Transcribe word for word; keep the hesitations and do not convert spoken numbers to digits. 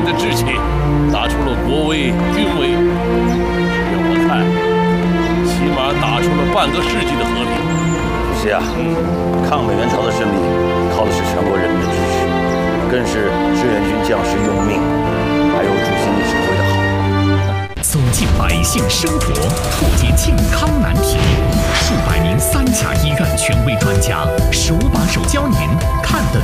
的志气，打出了国威、军威。让我看，起码打出了半个世纪的和平。 主席啊，抗美援朝的胜利，靠的是全国人民的支持，更是志愿军将士用命，还有主席你指挥的好。 走进百姓生活，破解健康难题，数百名三甲医院权威专家手把手教您看得